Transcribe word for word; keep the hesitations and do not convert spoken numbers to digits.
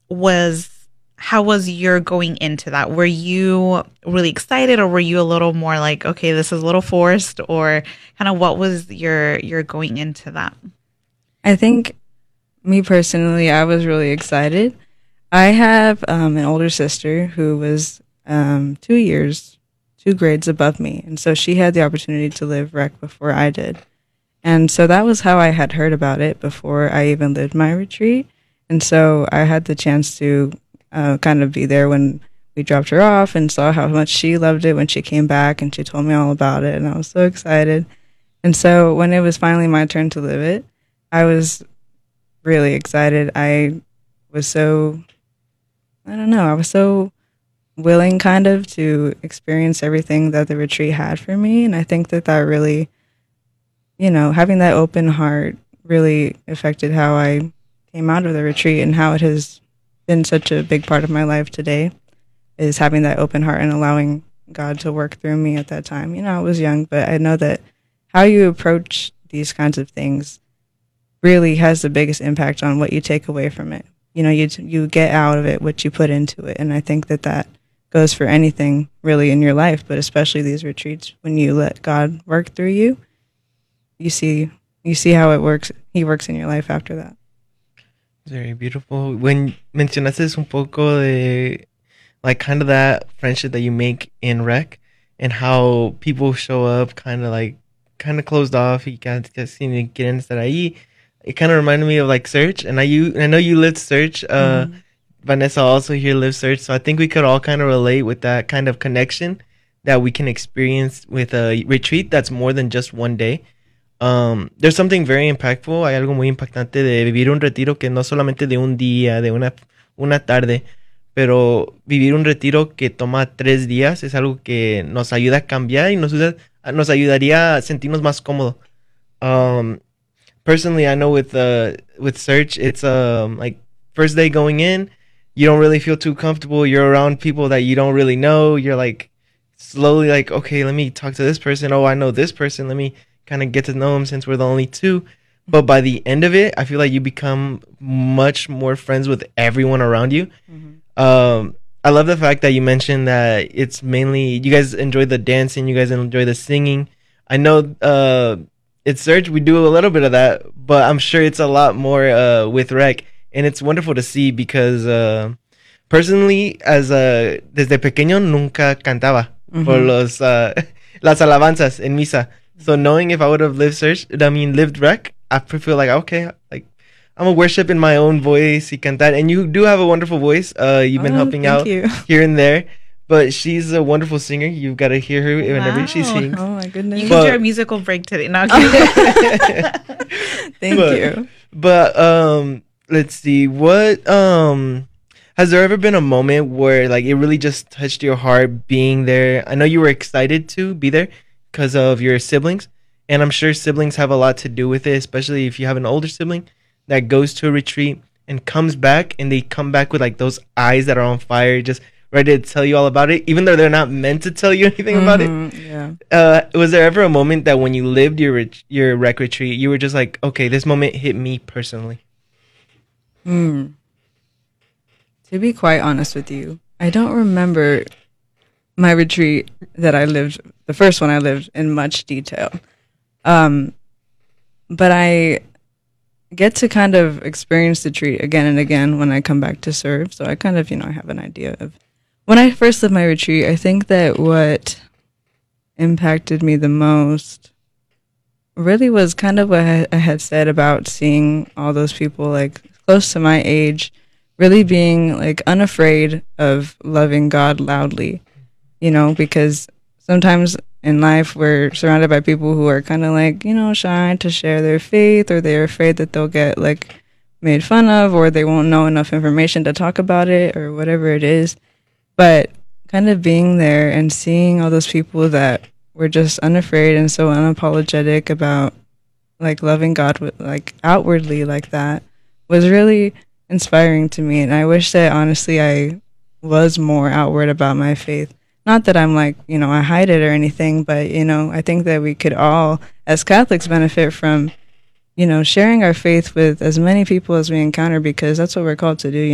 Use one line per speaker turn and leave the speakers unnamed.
was how was your going into that? Were you really excited, or were you a little more like, okay, this is a little forced, or kind of what was your your going into that?
I think me personally, I was really excited. I have um, an older sister who was um, two years, two grades above me, and so she had the opportunity to live rec before I did. And so that was how I had heard about it before I even lived my retreat. And so I had the chance to uh, kind of be there when we dropped her off and saw how much she loved it when she came back, and she told me all about it, and I was so excited. And so when it was finally my turn to live it, I was really excited. I was so, I don't know, I was so willing kind of to experience everything that the retreat had for me. And I think that that really, you know, having that open heart really affected how I came out of the retreat, and how it has been such a big part of my life today is having that open heart and allowing God to work through me at that time. You know, I was young, but I know that how you approach these kinds of things really has the biggest impact on what you take away from it. You know, you you get out of it what you put into it, and I think that that goes for anything really in your life, but especially these retreats. When you let God work through you, you see you see how it works. He works in your life after that.
Very beautiful. When mencionaste un poco de like kind of that friendship that you make in rec, and how people show up kind of like kind of closed off, y que sin quieren estar ahí. It kind of reminded me of like Search, and I you I know you lived Search. Uh, mm. Vanessa also here lives Search, so I think we could all kind of relate with that kind of connection that we can experience with a retreat that's more than just one day. Um, there's something very impactful. Hay algo muy impactante de vivir un retiro que no solamente de un día, de una una tarde, pero vivir un retiro que toma tres días es algo que nos ayuda a cambiar y nos ayuda, nos ayudaría a sentirnos más cómodos. Um, Personally, I know with uh with Search, it's um like first day going in, you don't really feel too comfortable. You're around people that you don't really know. You're like slowly like, okay, let me talk to this person. Oh, I know this person. Let me kind of get to know them since we're the only two. But by the end of it, I feel like you become much more friends with everyone around you. Mm-hmm. Um, I love the fact that you mentioned that it's mainly you guys enjoy the dancing, you guys enjoy the singing. I know uh. It's Search, we do a little bit of that, but I'm sure it's a lot more uh, with rec, and it's wonderful to see because uh, personally, as uh, desde pequeño nunca cantaba mm-hmm. por los uh, las alabanzas en misa. So knowing if I would have lived Search, I mean lived rec, I feel like okay, like I'm gonna worship in my own voice y cantar. And you do have a wonderful voice. Uh, you've been
oh,
helping out
you.
here and there. But she's a wonderful singer. You've got to hear her whenever wow. she sings.
Oh my goodness!
You
but,
can do a musical break today. No,
thank
but,
you.
But um, let's see. What um, has there ever been a moment where like it really just touched your heart being there? I know you were excited to be there because of your siblings, and I'm sure siblings have a lot to do with it, especially if you have an older sibling that goes to a retreat and comes back, and they come back with like those eyes that are on fire, just ready to tell you all about it, even though they're not meant to tell you anything mm-hmm, about it.
Yeah.
Uh, was there ever a moment that when you lived your ret- your rec retreat, you were just like, okay, this moment hit me personally?
Hmm. To be quite honest with you, I don't remember my retreat that I lived, the first one I lived, in much detail. Um, but I get to kind of experience the retreat again and again when I come back to serve. So I kind of, you know, have an idea of when I first lived my retreat. I think that what impacted me the most really was kind of what I had said about seeing all those people like close to my age, really being like unafraid of loving God loudly, you know, because sometimes in life we're surrounded by people who are kind of like, you know, shy to share their faith, or they're afraid that they'll get like made fun of, or they won't know enough information to talk about it, or whatever it is. But kind of being there and seeing all those people that were just unafraid and so unapologetic about like loving God with like outwardly like that was really inspiring to me. And I wish that honestly I was more outward about my faith. Not that I'm like, you know, I hide it or anything, but, you know, I think that we could all, as Catholics, benefit from, you know, sharing our faith with as many people as we encounter, because that's what we're called to do.